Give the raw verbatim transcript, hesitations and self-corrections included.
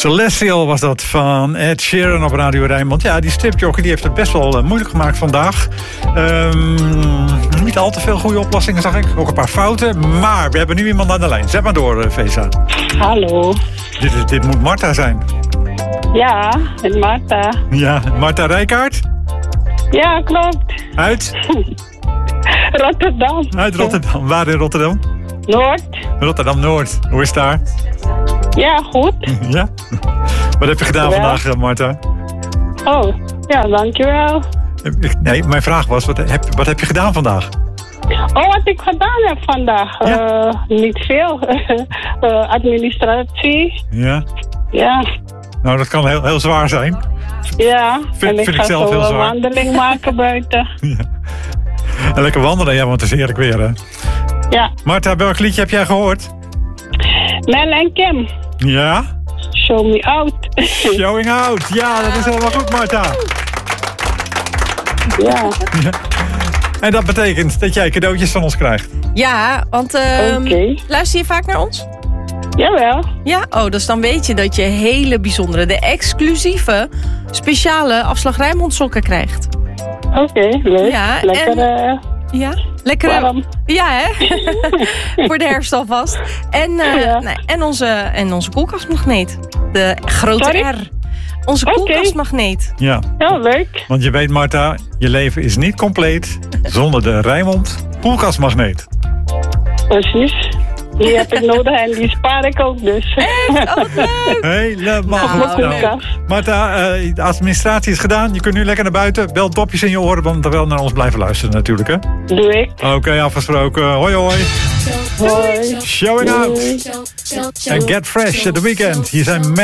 Celestial was dat van Ed Sheeran op Radio Rijnmond. Ja, die stripjockey die heeft het best wel uh, moeilijk gemaakt vandaag. Um, niet al te veel goede oplossingen, zag ik. Ook een paar fouten. Maar we hebben nu iemand aan de lijn. Zet maar door, uh, Vesa. Hallo. Dit, is, dit moet Marta zijn. Ja, met Marta. Ja, Marta Rijkaard? Ja, klopt. Uit? Rotterdam. Uit Rotterdam. Waar in Rotterdam? Noord. Rotterdam-Noord. Hoe is het daar? Ja, goed. Ja? Wat heb je gedaan Wel. vandaag, Marta? Oh, ja, dankjewel. Nee, mijn vraag was, wat heb, wat heb je gedaan vandaag? Oh, wat ik gedaan heb vandaag? Ja. Uh, niet veel. uh, administratie. Ja? Ja. Nou, dat kan heel, heel zwaar zijn. Ja. Vind- en ik vind ga ik zelf zo heel een zwaar. wandeling maken buiten. Ja. En lekker wandelen, ja, want het is heerlijk weer, hè? Ja. Marta, welk liedje heb jij gehoord? Mel en Kim. Ja? Show me out. Showing out. Ja, dat is helemaal goed, Marta. Ja. Ja. En dat betekent dat jij cadeautjes van ons krijgt. Ja, want uh, Oké. luister je vaak naar ons? Jawel. Ja? Oh, dus dan weet je dat je hele bijzondere, de exclusieve, speciale afslag Rijnmond sokken krijgt. Oké, okay, leuk. Ja, Lekker. en- uh, Ja? Lekker. Warm. Ja, hè? Voor de herfst alvast. En, uh, Ja. nee, en, onze, en onze koelkastmagneet. De grote Sorry? R. Onze Oké. koelkastmagneet. Ja, Heel leuk. want je weet, Marta, je leven is niet compleet zonder de Rijnmond koelkastmagneet. Precies. Die heb ik nodig en die spaar ik ook dus. Oh, wat leuk. Helemaal Nou, goed. Nou, koelkast. Marta, uh, de administratie is gedaan. Je kunt nu lekker naar buiten. Wel dopjes in je oren, want dan wel naar ons blijven luisteren natuurlijk, hè? Doe ik. Oké, okay, afgesproken. Hoi, hoi. Hoi. Showing out. Doei. En Get Fresh, The Weekend. Hier zijn